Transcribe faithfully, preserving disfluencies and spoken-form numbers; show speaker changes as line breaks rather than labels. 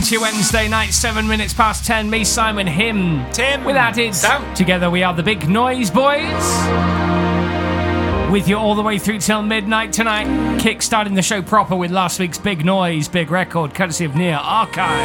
evening to you Wednesday night, seven minutes past ten. Me, Simon, him,
Tim.
with Added.
Sam.
Together we are the Big Noise Boys. With you all the way through till midnight tonight. Kick starting the show proper with last week's Big Noise, Big Record, courtesy of Near Archive.